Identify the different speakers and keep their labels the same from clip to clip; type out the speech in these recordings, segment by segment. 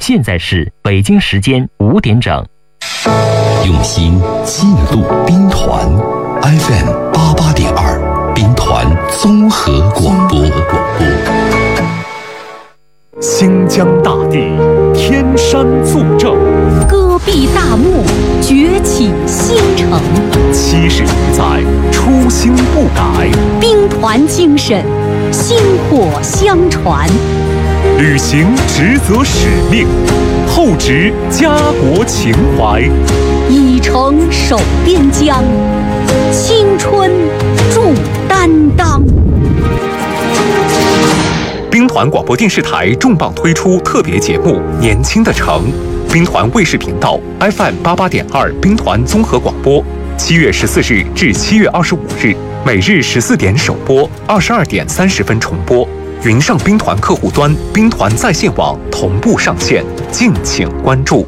Speaker 1: 现在是北京时间5点整。
Speaker 2: 用心记录兵团 FM88.2兵团综合广播。
Speaker 3: 新疆大地天山作证，
Speaker 4: 戈壁大漠崛起新城
Speaker 3: 70余载初心不改，
Speaker 4: 兵团精神薪火相传，
Speaker 3: 履行职责使命，厚植家国情怀，
Speaker 4: 以诚守边疆，青春铸担当。
Speaker 3: 兵团广播电视台重磅推出特别节目《年轻的城》，兵团卫视频道 FM88.2兵团综合广播，7月14日至7月25日，每日14点首播，22点30分重播。云上兵团客户端、兵团在线网同步上线，敬请关注。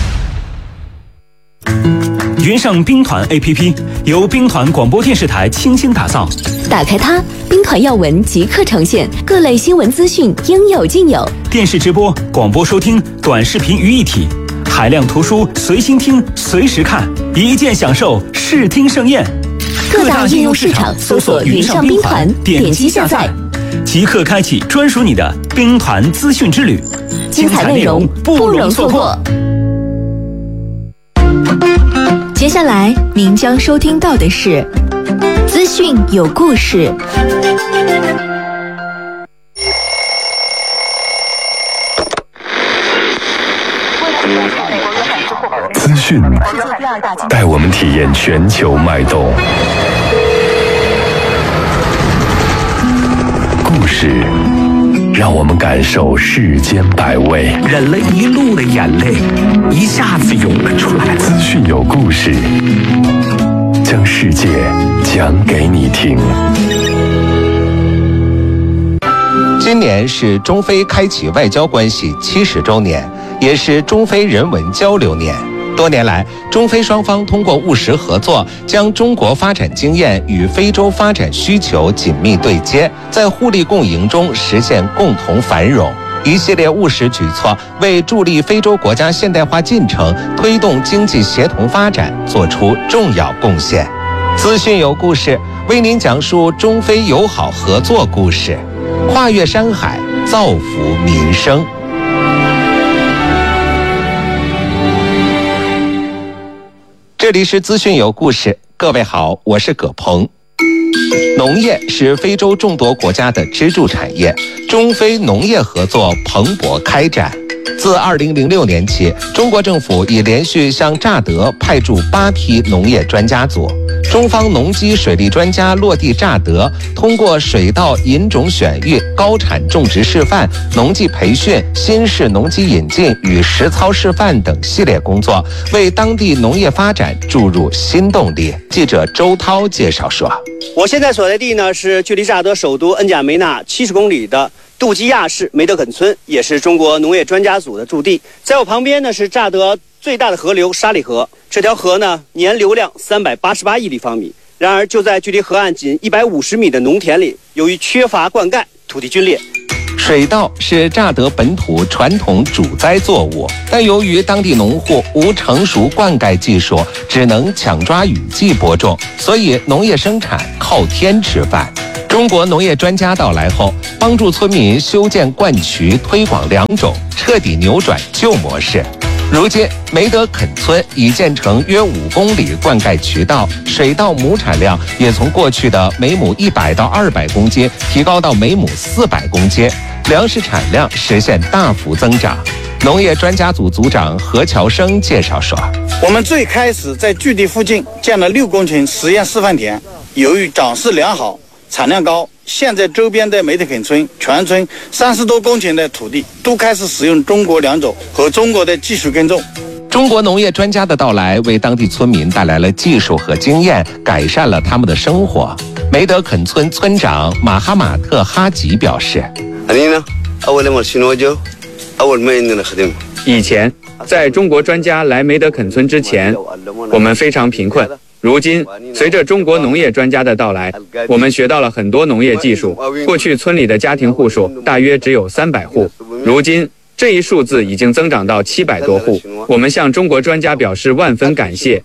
Speaker 5: 云上兵团 APP 由兵团广播电视台倾心打造，
Speaker 6: 打开它，兵团要闻即刻呈现，各类新闻资讯应有尽有，
Speaker 5: 电视直播、广播收听、短视频于一体，海量图书随心听、随时看，一键享受视听盛宴。
Speaker 6: 各大应用市场搜索云上兵团，点击下载，
Speaker 5: 即刻开启专属你的兵团资讯之旅，
Speaker 6: 精彩内容不容错过。接下来您将收听到的是资讯有故事。
Speaker 2: 资讯带我们体验全球脉动，故事让我们感受世间百味，
Speaker 7: 忍了一路的眼泪一下子涌了出来。
Speaker 2: 资讯有故事，将世界讲给你听。
Speaker 8: 今年是中非开启外交关系70周年，也是中非人文交流年。多年来，中非双方通过务实合作，将中国发展经验与非洲发展需求紧密对接，在互利共赢中实现共同繁荣。一系列务实举措为助力非洲国家现代化进程、推动经济协同发展做出重要贡献。资讯有故事，为您讲述中非友好合作故事，跨越山海，造福民生。这里是资讯有故事，各位好，我是葛鹏。农业是非洲众多国家的支柱产业，中非农业合作蓬勃开展。自2006年起，中国政府已连续向乍得派驻8批农业专家组，中方农机水利专家落地乍得，通过水稻引种选育、高产种植示范、农技培训、新式农机引进与实操示范等系列工作，为当地农业发展注入新动力。记者周涛介绍说，
Speaker 9: 我现在所在地呢是距离乍得首都恩贾梅纳70公里的杜基亚市梅德肯村，也是中国农业专家组的驻地。在我旁边呢是乍得最大的河流沙里河，这条河呢年流量388亿立方米。然而就在距离河岸仅150米的农田里，由于缺乏灌溉，土地龟裂。
Speaker 8: 水稻是乍得本土传统主栽作物，但由于当地农户无成熟灌溉技术，只能抢抓雨季播种，所以农业生产靠天吃饭。中国农业专家到来后，帮助村民修建灌渠，推广良种，彻底扭转旧模式。如今，梅德肯村已建成约5公里灌溉渠道，水稻亩产量也从过去的每亩100到200公斤提高到每亩400公斤，粮食产量实现大幅增长。农业专家组组长何乔生介绍说，
Speaker 10: 我们最开始在据地附近建了6公顷实验示范田，由于长势良好，产量高，现在周边的梅德肯村全村30多公顷的土地都开始使用中国良种和中国的技术耕种。
Speaker 8: 中国农业专家的到来为当地村民带来了技术和经验，改善了他们的生活。梅德肯村村长马哈马特哈吉表示，
Speaker 11: 以前在中国专家来梅德肯村之前，我们非常贫困。如今，随着中国农业专家的到来，我们学到了很多农业技术。过去村里的家庭户数大约只有300户，如今这一数字已经增长到700多户。我们向中国专家表示万分感谢。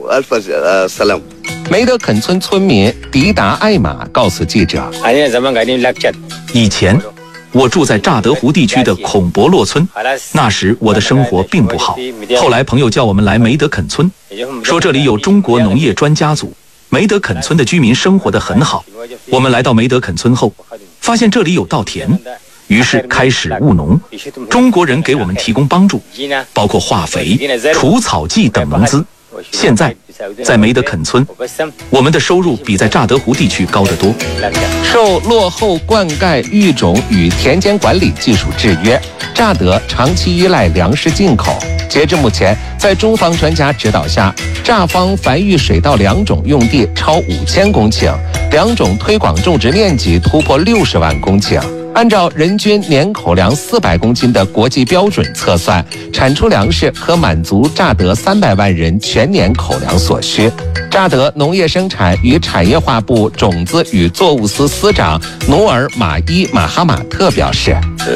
Speaker 8: 梅德肯村村民迪达艾玛告诉记者，
Speaker 12: 以前我住在乍得湖地区的孔博洛村，那时我的生活并不好。后来朋友叫我们来梅德肯村，说这里有中国农业专家组，梅德肯村的居民生活得很好。我们来到梅德肯村后，发现这里有稻田，于是开始务农。中国人给我们提供帮助，包括化肥、除草剂等农资。现在在梅德肯村，我们的收入比在乍得湖地区高得多。
Speaker 8: 受落后灌溉、育种与田间管理技术制约，乍得长期依赖粮食进口。截至目前，在中方专家指导下，乍方繁育水稻良种用地超5000公顷，良种推广种植面积突破60万公顷。按照人均年口粮400公斤的国际标准测算，产出粮食可满足乍得300万人全年口粮所需。乍得农业生产与产业化部种子与作物司司长努尔马伊马哈马特表示，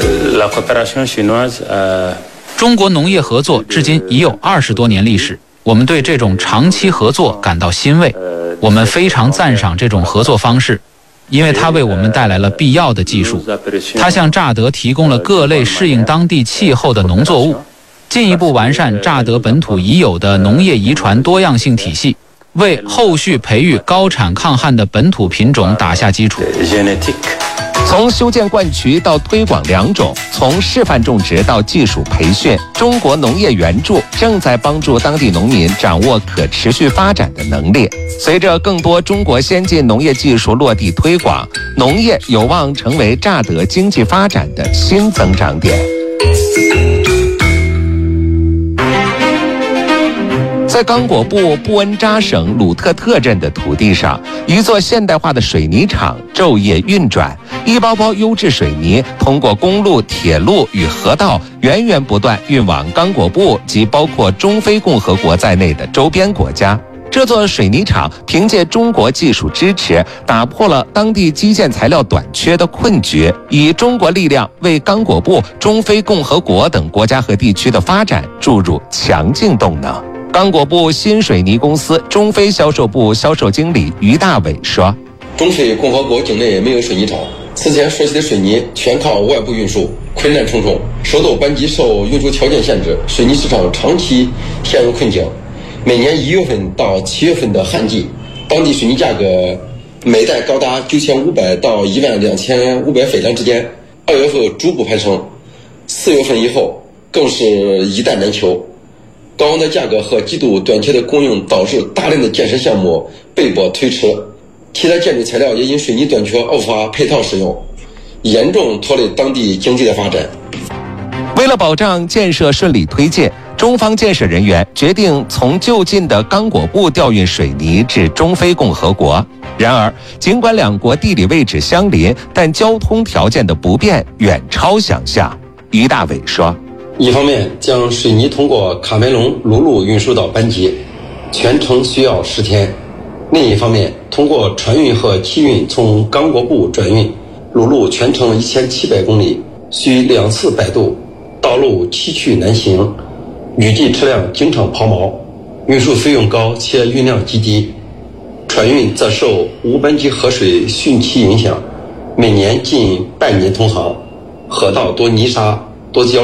Speaker 13: 中国农业合作至今已有20多年历史，我们对这种长期合作感到欣慰，我们非常赞赏这种合作方式，因为它为我们带来了必要的技术，它向乍得提供了各类适应当地气候的农作物，进一步完善乍得本土已有的农业遗传多样性体系，为后续培育高产抗旱的本土品种打下基础。
Speaker 8: 从修建灌渠到推广良种，从示范种植到技术培训，中国农业援助正在帮助当地农民掌握可持续发展的能力。随着更多中国先进农业技术落地推广，农业有望成为乍得经济发展的新增长点。在刚果部布恩扎省鲁特特镇的土地上，一座现代化的水泥厂昼夜运转，一包包优质水泥通过公路、铁路与河道源源不断运往刚果部及包括中非共和国在内的周边国家。这座水泥厂凭借中国技术支持，打破了当地基建材料短缺的困局，以中国力量为刚果部、中非共和国等国家和地区的发展注入强劲动能。刚果部新水泥公司中非销售部销售经理于大伟说，
Speaker 14: 中非共和国境内没有水泥厂，此前说起的水泥全靠外部运输，困难重重。首都班机受运输条件限制，水泥市场长期陷入困境。每年1月份到7月份的旱季，当地水泥价格每袋高达9500到12500斐良之间。2月份逐步攀升，4月份以后更是一袋难求。高昂的价格和极度短缺的供应导致大量的建设项目被迫推迟，其他建筑材料也因水泥短缺无法配套使用，严重拖累当地经济的发展。
Speaker 8: 为了保障建设顺利推进，中方建设人员决定从就近的刚果部调运水泥至中非共和国。然而，尽管两国地理位置相邻，但交通条件的不便远超想象。于大伟说，
Speaker 14: 一方面将水泥通过卡梅隆陆路运输到班机，全程需要10天；另一方面，通过船运和汽运从刚果部转运，陆路全程1700公里，需2次摆渡，道路崎岖难行，雨季车辆经常抛锚，运输费用高且运量极低。船运则受无班机河水汛期影响，每年近半年通航，河道多泥沙多